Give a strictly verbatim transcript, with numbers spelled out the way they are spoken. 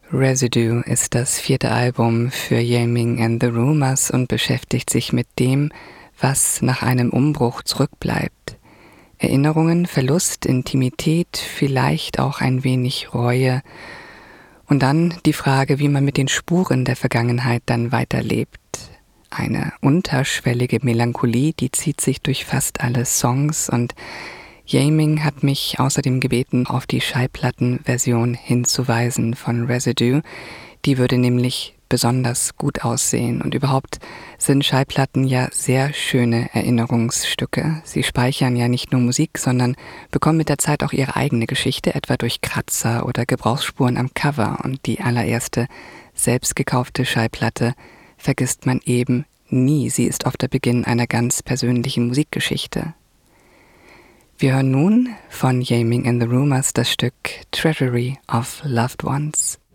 Residue ist das vierte Album für Ye Ming and the Rumours und beschäftigt sich mit dem, was nach einem Umbruch zurückbleibt. Erinnerungen, Verlust, Intimität, vielleicht auch ein wenig Reue. Und dann die Frage, wie man mit den Spuren der Vergangenheit dann weiterlebt. Eine unterschwellige Melancholie, die zieht sich durch fast alle Songs, und Ye Ming hat mich außerdem gebeten, auf die Schallplattenversion hinzuweisen von Residue. Die würde nämlich besonders gut aussehen. Und überhaupt sind Schallplatten ja sehr schöne Erinnerungsstücke. Sie speichern ja nicht nur Musik, sondern bekommen mit der Zeit auch ihre eigene Geschichte, etwa durch Kratzer oder Gebrauchsspuren am Cover. Und die allererste selbst gekaufte Schallplatte vergisst man eben nie. Sie ist oft der Beginn einer ganz persönlichen Musikgeschichte. Wir hören nun von Ye Ming and the Rumours das Stück Treasury of Loved Ones.